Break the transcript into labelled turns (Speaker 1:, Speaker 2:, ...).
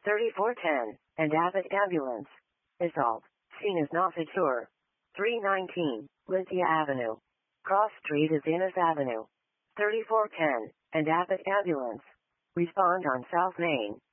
Speaker 1: 3410, and Abbott Ambulance. Assault. Scene is not secure. 319, Lithia Avenue. Cross Street is Innes Avenue. 3410, and Abbott Ambulance. Respond on South Main.